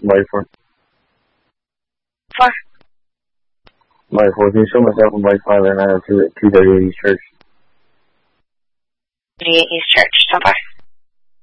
my phone. For? My 14, show myself and my father and I to 238 East Church. 238 East Church, so far.